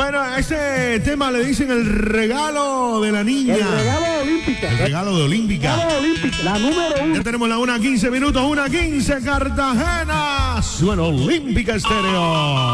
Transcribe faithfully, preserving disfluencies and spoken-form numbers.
Bueno, a ese tema le dicen el regalo de la niña. El regalo olímpica. El regalo de Olímpica. El regalo olímpica, la número uno. Ya tenemos la una quince minutos, una quince Cartagena. Suena Olímpica Estéreo.